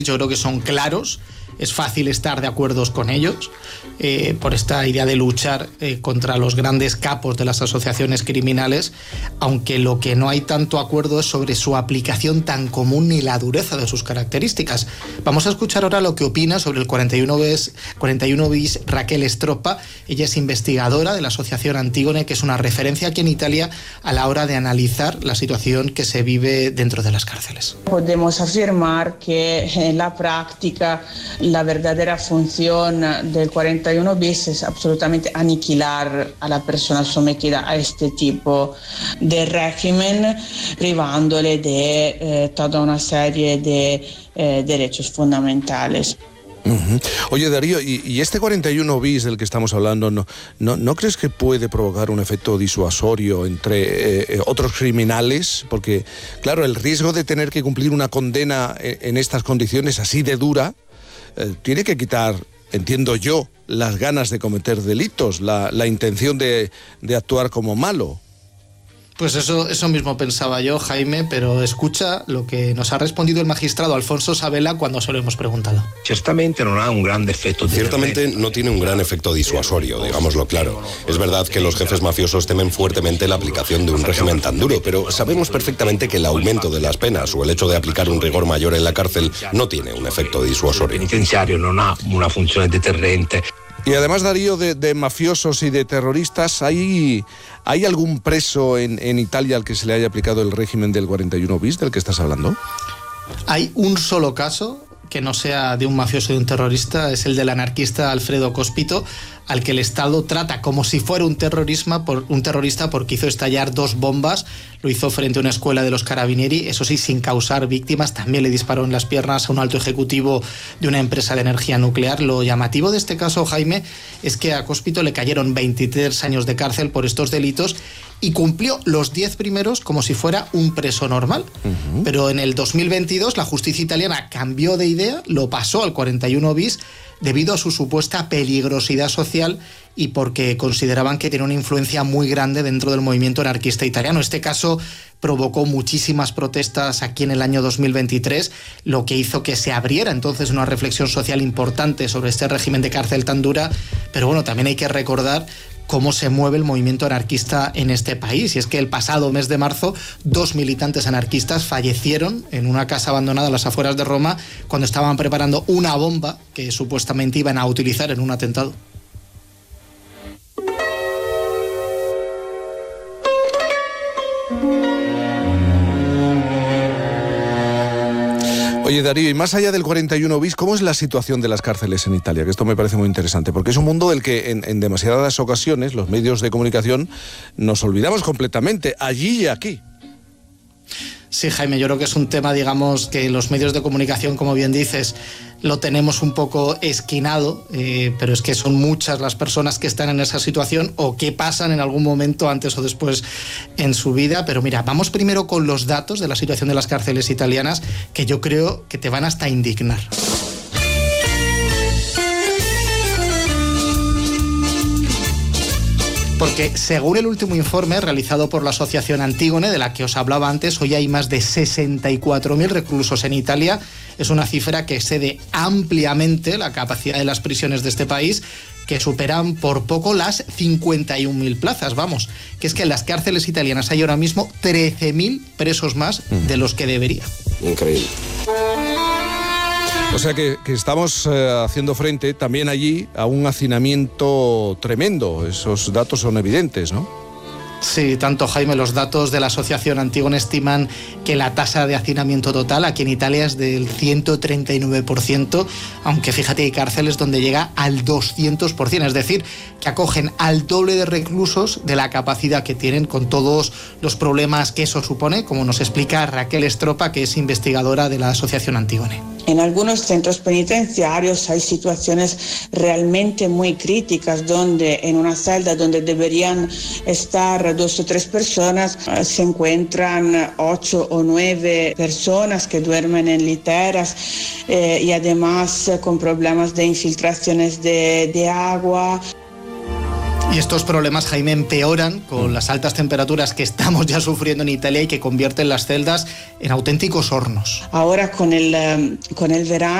yo creo que son claros. Es fácil estar de acuerdo con ellos por esta idea de luchar contra los grandes capos de las asociaciones criminales, aunque lo que no hay tanto acuerdo es sobre su aplicación tan común ni la dureza de sus características. Vamos a escuchar ahora lo que opina sobre el 41 bis Raquel Stroppa. Ella es investigadora de la Asociación Antígone, que es una referencia aquí en Italia a la hora de analizar la situación que se vive dentro de las cárceles. Podemos afirmar que en la práctica la verdadera función del 41 bis es absolutamente aniquilar a la persona sometida a este tipo de régimen, privándole de toda una serie de derechos fundamentales. Uh-huh. Oye, Darío, ¿y este 41 bis del que estamos hablando, no crees que puede provocar un efecto disuasorio entre otros criminales? Porque, claro, el riesgo de tener que cumplir una condena en estas condiciones así de dura tiene que quitar, entiendo yo, las ganas de cometer delitos, la intención de actuar como malo. Pues eso mismo pensaba yo, Jaime, pero escucha lo que nos ha respondido el magistrado Alfonso Sabella cuando se lo hemos preguntado. Ciertamente no tiene un gran efecto disuasorio, digámoslo claro. Es verdad que los jefes mafiosos temen fuertemente la aplicación de un régimen tan duro, pero sabemos perfectamente que el aumento de las penas o el hecho de aplicar un rigor mayor en la cárcel no tiene un efecto disuasorio. El penitenciario no ha una función deterrente. Y además, Darío, de mafiosos y de terroristas, ¿hay algún preso en Italia al que se le haya aplicado el régimen del 41 bis del que estás hablando? Hay un solo caso que no sea de un mafioso y de un terrorista, es el del anarquista Alfredo Cospito, al que el Estado trata como si fuera un terrorista porque hizo estallar 2 bombas, lo hizo frente a una escuela de los Carabinieri, eso sí, sin causar víctimas. También le disparó en las piernas a un alto ejecutivo de una empresa de energía nuclear. Lo llamativo de este caso, Jaime, es que a Cospito le cayeron 23 años de cárcel por estos delitos y cumplió los 10 primeros como si fuera un preso normal. Uh-huh. Pero en el 2022 la justicia italiana cambió de idea, lo pasó al 41 bis debido a su supuesta peligrosidad social y porque consideraban que tenía una influencia muy grande dentro del movimiento anarquista italiano. Este caso provocó muchísimas protestas aquí en el año 2023, lo que hizo que se abriera entonces una reflexión social importante sobre este régimen de cárcel tan dura. Pero bueno, también hay que recordar cómo se mueve el movimiento anarquista en este país. Y es que el pasado mes de marzo, 2 militantes anarquistas fallecieron en una casa abandonada a las afueras de Roma cuando estaban preparando una bomba que supuestamente iban a utilizar en un atentado. Oye, Darío, y más allá del 41 bis, ¿cómo es la situación de las cárceles en Italia? Que esto me parece muy interesante, porque es un mundo del que en demasiadas ocasiones los medios de comunicación nos olvidamos completamente, allí y aquí. Sí, Jaime, yo creo que es un tema, digamos, que los medios de comunicación, como bien dices, lo tenemos un poco esquinado, pero es que son muchas las personas que están en esa situación o que pasan en algún momento antes o después en su vida. Pero mira, vamos primero con los datos de la situación de las cárceles italianas, que yo creo que te van hasta indignar. Porque según el último informe realizado por la Asociación Antígone, de la que os hablaba antes, hoy hay más de 64.000 reclusos en Italia. Es una cifra que excede ampliamente la capacidad de las prisiones de este país, que superan por poco las 51.000 plazas. Vamos, que es que en las cárceles italianas hay ahora mismo 13.000 presos más de los que debería. Increíble. O sea que estamos haciendo frente también allí a un hacinamiento tremendo. Esos datos son evidentes, ¿no? Sí, tanto, Jaime. Los datos de la Asociación Antígone estiman que la tasa de hacinamiento total aquí en Italia es del 139%, aunque fíjate, hay cárceles donde llega al 200%, es decir, que acogen al doble de reclusos de la capacidad que tienen, con todos los problemas que eso supone, como nos explica Raquel Stroppa, que es investigadora de la Asociación Antígone. En algunos centros penitenciarios hay situaciones realmente muy críticas donde en una celda donde deberían estar 2 o 3 personas se encuentran 8 o 9 personas que duermen en literas y además con problemas de infiltraciones de agua. Y estos problemas, Jaime, empeoran con las altas temperaturas que estamos ya sufriendo en Italia y que convierten las celdas en auténticos hornos. Ahora con el verano